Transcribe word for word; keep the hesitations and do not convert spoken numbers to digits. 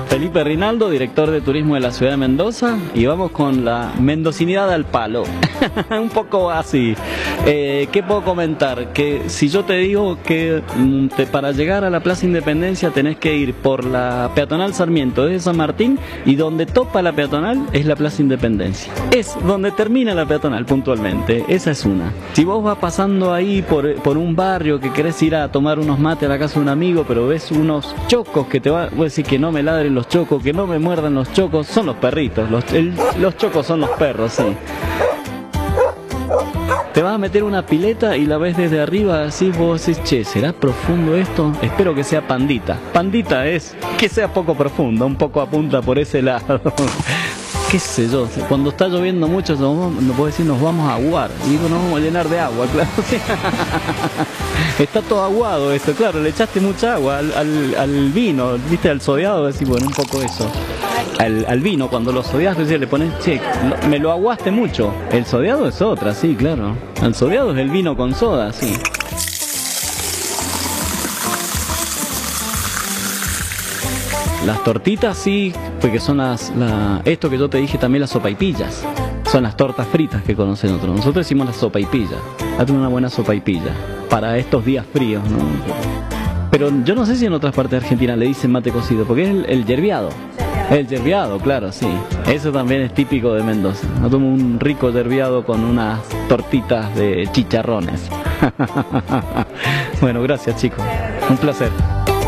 Felipe Rinaldo, director de turismo de la ciudad de Mendoza, y vamos con la mendocinidad al palo. Un poco así. Eh, ¿Qué puedo comentar? Que si yo te digo que mm, te, para llegar a la Plaza Independencia tenés que ir por la peatonal Sarmiento de San Martín, y donde topa la peatonal es la Plaza Independencia. Es donde termina la peatonal puntualmente. Esa es una. Si vos vas pasando ahí por, por un barrio que querés ir a tomar unos mates a la casa de un amigo, pero ves unos chocos que te va a decir que no me ladren los chocos, que no me muerdan los chocos, son los perritos, los, el, los chocos son los perros, sí. Te vas a meter una pileta y la ves desde arriba, así vos decís, che, ¿será profundo esto? Espero que sea pandita. Pandita es que sea poco profundo, un poco apunta por ese lado. Qué sé yo, cuando está lloviendo mucho, no puedo decir nos vamos a aguar. Y digo, nos vamos a llenar de agua, claro. Está todo aguado esto, claro, le echaste mucha agua al, al, al vino, viste, al sodiado, decís, bueno, un poco eso. Al, al vino, cuando lo sodiaste, le pones, che, me lo aguaste mucho. El sodiado es otra, sí, claro. El sodiado es el vino con soda, sí. Las tortitas sí, porque son las, la, esto que yo te dije también, las sopaipillas. Son las tortas fritas que conocen otros. Nosotros decimos las sopaipillas. Hazte una buena sopaipilla para estos días fríos, ¿no? Pero yo no sé si en otras partes de Argentina le dicen mate cocido, porque es el, el yerbiado. El yerbiado, claro, sí. Eso también es típico de Mendoza. Yo tomo un rico yerbiado con unas tortitas de chicharrones. Bueno, gracias, chicos. Un placer.